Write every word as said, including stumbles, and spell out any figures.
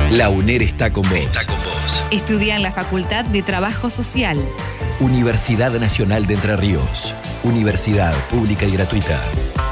La UNER está con vos. Está con vos. Estudia en la Facultad de Trabajo Social. Universidad Nacional de Entre Ríos. Universidad pública y gratuita.